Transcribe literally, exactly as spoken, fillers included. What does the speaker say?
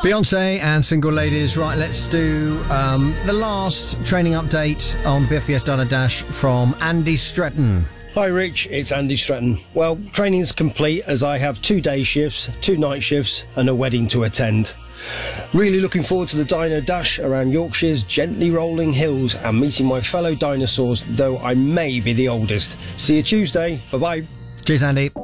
Beyonce and Single Ladies. Right, let's do um, the last training update on the B F B S Diner Dash from Andy Stretton. Hi Rich, it's Andy Stretton. Well, training is complete as I have two day shifts, two night shifts and a wedding to attend. Really looking forward to the Dino Dash around Yorkshire's gently rolling hills and meeting my fellow dinosaurs, though I may be the oldest. See you Tuesday. Bye bye. Cheers, Andy.